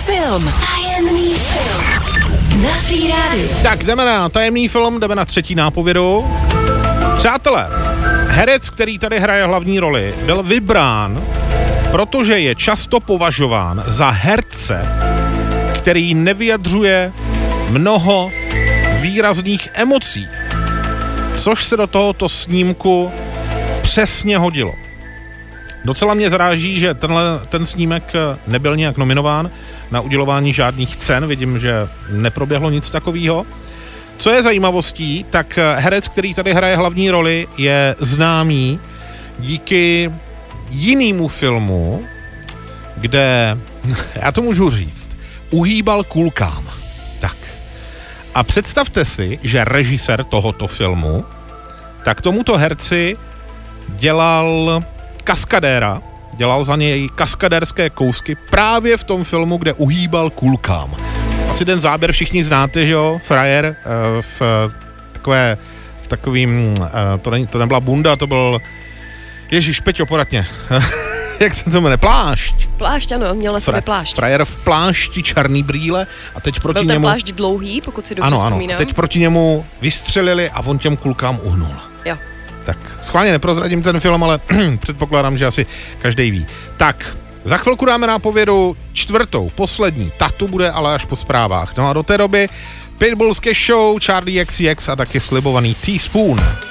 film. Tajemný film. Na Free Radio. Tak jdeme na tajemný film, jdeme na třetí nápovědu. Přátelé, herec, který tady hraje hlavní roli, byl vybrán, protože je často považován za herce, který nevyjadřuje mnoho výrazných emocí, což se do tohoto snímku přesně hodilo. Docela mě zaráží, že ten snímek nebyl nějak nominován na udělování žádných cen, vidím, že neproběhlo nic takového. Co je zajímavostí, tak herec, který tady hraje hlavní roli, je známý díky jinému filmu, kde, já to můžu říct, uhýbal kulkám. Tak. A představte si, že režisér tohoto filmu tak tomuto herci dělal kaskadéra, dělal za něj kaskadérské kousky právě v tom filmu, kde uhýbal kulkám. Asi ten záběr všichni znáte, že jo? Frajer v takovým, to nebyla bunda, to byl, Ježíš, Peťo, poradně. Jak se to jmenuje? Plášť. Plášť, ano, měl na sebe plášť. Frajer v plášti, černý brýle a teď proti byl němu... Byl ten plášť dlouhý, pokud si dobře vzpomínám. Ano, teď proti němu vystřelili a on těm kulkám uhnul. Jo. Tak schválně neprozradím ten film, ale předpokládám, že asi každej ví. Tak, za chvilku dáme nápovědu čtvrtou, poslední. Tato bude ale až po zprávách. No a do té doby Pitbullské show, Charlie XCX a taky slibovaný Teaspoon.